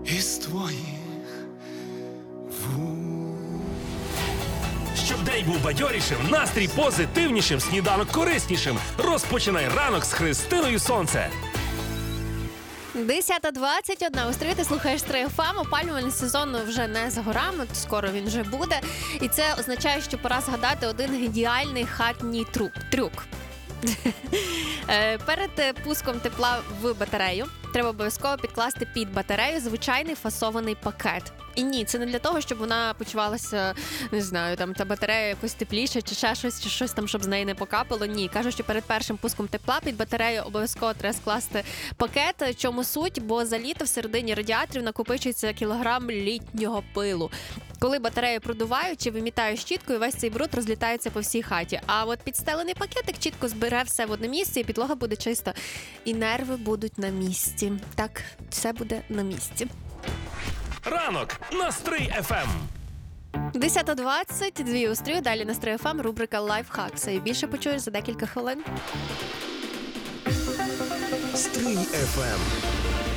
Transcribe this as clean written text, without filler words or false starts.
із твоїх вуст. Щоб день був бадьорішим, настрій позитивнішим, сніданок кориснішим. Розпочинай ранок з Христиною Сонце. 10:21. Устроїти, ти слухаєш 3FM. Опалювальний сезон вже не за горами, скоро він вже буде. І це означає, що пора згадати один геніальний хатній трюк. Перед пуском тепла в батарею треба обов'язково підкласти під батарею звичайний фасований пакет. І ні, це не для того, щоб вона почувалася, не знаю, там та батарея якось тепліше, чи ще щось, чи щось там, щоб з неї не покапало. Ні, кажуть, що перед першим пуском тепла під батарею обов'язково треба скласти пакет. Чому суть? Бо за літо всередині радіаторів накопичується кілограм літнього пилу. Коли батарею продувають чи вимітають щіткою, весь цей бруд розлітається по всій хаті. А от підстелений пакетик чітко збере все в одне місце, і підлога буде чиста. І нерви будуть на місці. Так, все буде на місці. Ранок на Стрий ФМ. 10:22 у Стрию, далі на Стрий ФМ, рубрика «Лайфхакси». І більше почуєш за декілька хвилин. Стрий FM.